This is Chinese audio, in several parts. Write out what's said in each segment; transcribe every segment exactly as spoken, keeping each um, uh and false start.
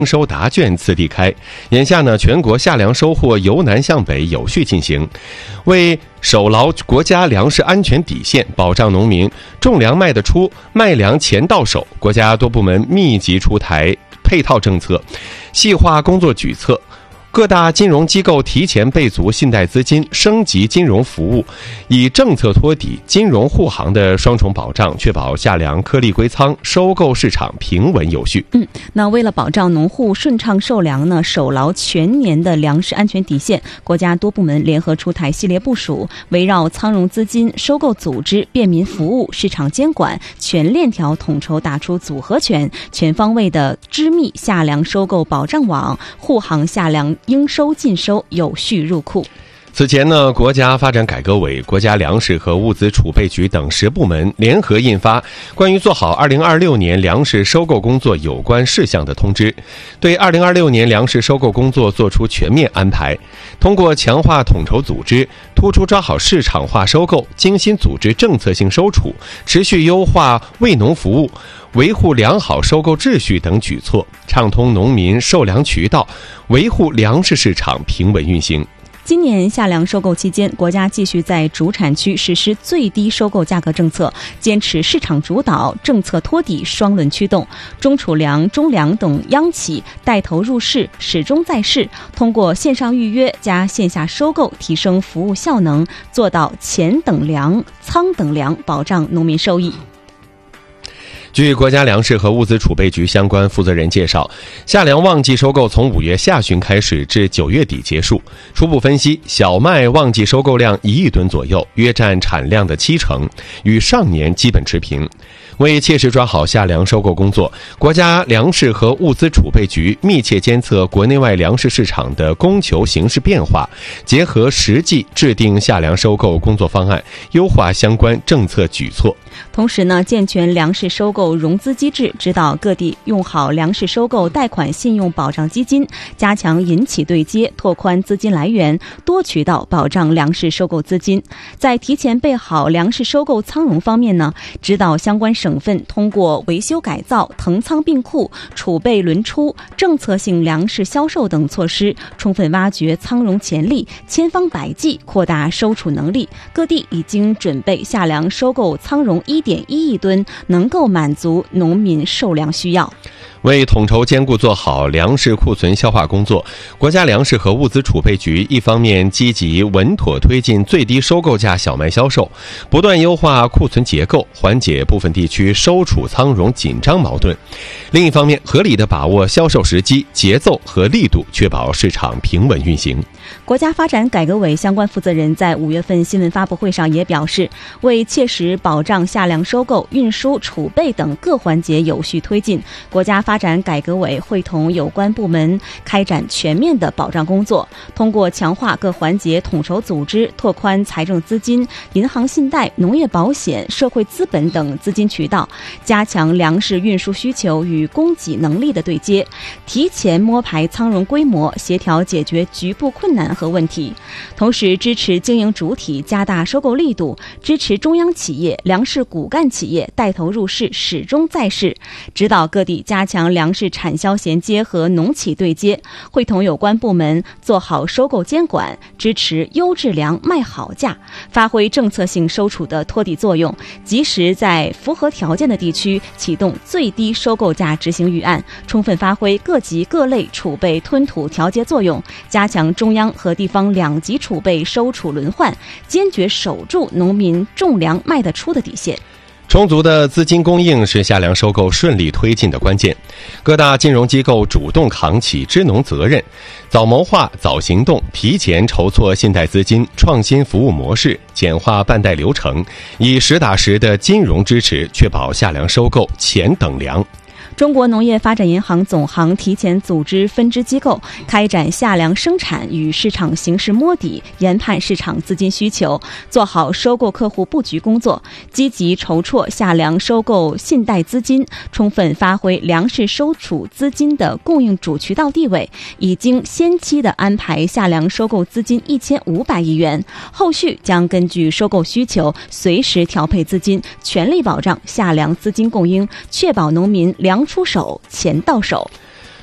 收答卷次第开，眼下呢，全国夏粮收获由南向北有序进行。为守牢国家粮食安全底线，保障农民种粮卖得出、卖粮钱到手，国家多部门密集出台配套政策，细化工作举措。各大金融机构提前备足信贷资金，升级金融服务，以政策托底、金融护航的双重保障，确保夏粮颗粒归仓，收购市场平稳有序。 嗯，那为了保障农户顺畅售粮呢，守牢全年的粮食安全底线，国家多部门联合出台系列部署，围绕仓融资金、收购组织、便民服务、市场监管、全链条统筹打出组合拳，全方位的织密夏粮收购保障网，护航夏粮应收尽收有序入库。 此前呢，国家发展改革委、国家粮食和物资储备局等十部门联合印发关于做好二零二六年粮食收购工作有关事项的通知，对二零二六年粮食收购工作作出全面安排。通过强化统筹组织，突出抓好市场化收购，精心组织政策性收储，持续优化为农服务，维护良好收购秩序等举措，畅通农民售粮渠道，维护粮食市场平稳运行。 今年夏粮收购期间，国家继续在主产区实施最低收购价格政策，坚持市场主导、政策托底双轮驱动，中储粮、中粮等央企带头入市，始终在市，通过线上预约加线下收购提升服务效能，做到钱等粮、仓等粮，保障农民收益。 据国家粮食和物资储备局相关负责人介绍，夏粮旺季收购从五月下旬开始至九月底结束。初步分析，小麦旺季收购量一亿吨左右，约占产量的七成，与上年基本持平。为切实抓好夏粮收购工作，国家粮食和物资储备局密切监测国内外粮食市场的供求形势变化，结合实际制定夏粮收购工作方案，优化相关政策举措。 同时呢，健全粮食收购融资机制，指导各地用好粮食收购贷款信用保障基金，加强银企对接，拓宽资金来源，多渠道保障粮食收购资金。在提前备好粮食收购仓融方面呢，指导相关省份通过维修改造、腾仓并库、储备轮出、政策性粮食销售等措施，充分挖掘仓融潜力，千方百计扩大收储能力。各地已经准备夏粮收购仓融一点一亿吨，能够满足农民售粮需要。 为统筹兼顾做好粮食库存消化工作，国家粮食和物资储备局一方面积极稳妥推进最低收购价小麦销售，不断优化库存结构，缓解部分地区收储仓融紧张矛盾；另一方面，合理地把握销售时机、节奏和力度，确保市场平稳运行。 国家发展改革委相关负责人在五月份新闻发布会上也表示，为切实保障夏粮收购、运输、储备等各环节有序推进，国家发展改革委会同有关部门开展全面的保障工作，通过强化各环节统筹组织，拓宽财政资金、银行信贷、农业保险、社会资本等资金渠道，加强粮食运输需求与供给能力的对接，提前摸排仓融规模，协调解决局部困难和问题。同时支持经营主体加大收购力度，支持中央企业、粮食骨干企业带头入市，始终在市，指导各地加强粮食产销衔接和农企对接，会同有关部门做好收购监管，支持优质粮卖好价，发挥政策性收储的托底作用，及时在符合条件的地区启动最低收购价执行预案，充分发挥各级各类储备吞吐调节作用，加强中央和地方两级储备收储轮换，坚决守住农民种粮卖得出的底线。 充足的资金供应是夏粮收购顺利推进的关键。各大金融机构主动扛起支农责任，早谋划、早行动，提前筹措信贷资金，创新服务模式，简化办贷流程，以实打实的金融支持，确保夏粮收购钱等粮。 中国农业发展银行总行提前组织分支机构，开展夏粮生产与市场形势摸底，研判市场资金需求，做好收购客户布局工作，积极筹措夏粮收购信贷资金，充分发挥粮食收储资金的供应主渠道地位，已经先期的安排夏粮收购资金一千五百亿元，后续将根据收购需求随时调配资金，全力保障夏粮资金供应，确保农民粮出手钱到手。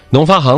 农发行